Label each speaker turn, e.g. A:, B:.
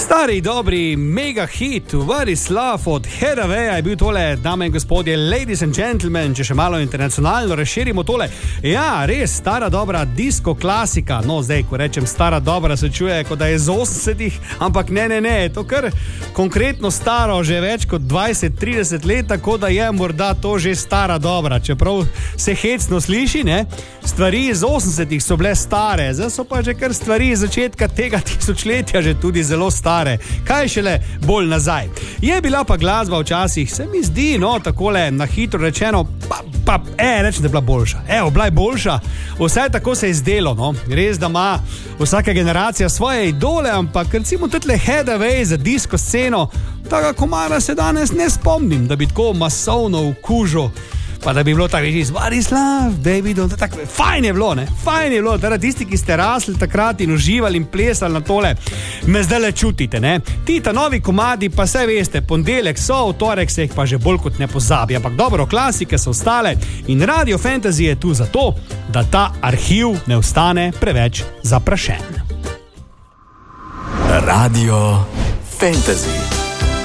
A: Stari, dobri, mega hit, What is Love od Hathawaya je bil tole, dame in gospodje, ladies and gentlemen, če še malo internacionalno razširimo tole. Ja, res, stara dobra disco klasika. No, zdaj, ko rečem stara dobra, se čuje, kot da je z 80-ih, ampak ne, to kar konkretno staro, že več kot 20-30 let, tako da je morda to že stara dobra, čeprav se hecno sliši, ne? Stvari iz 80-ih so bile stare, zdaj so pa že kar stvari iz začetka tega tisočletja že tudi zelo stare. Kaj šele bolj nazaj. Je bila pa glasba včasih, se mi zdi, no, takole na hitro rečeno, rečem, da je bila boljša. Bila je boljša, vsaj tako se je zdelo, no. Res, da ima vsaka generacija svoje idole, ampak recimo tudi Hathaway za disco sceno, tega komara se danes ne spomnim, da bi tako masovno vkužil. Pa da bi bilo tako reči, what is love, baby, tako, fajn je bilo, ne, fajn je bilo, teda tisti, ki ste rasli takrat in uživali in plesali na tole, me zdaj le čutite, ne, ti ta novi komadi, pa saj veste, ponedeljek so, v torek se jih pa že bolj kot ne pozabi, ampak dobro, klasike so ostale in Radio Fantasy je tu zato, da ta arhiv ne ostane preveč zaprašen.
B: Radio Fantasy.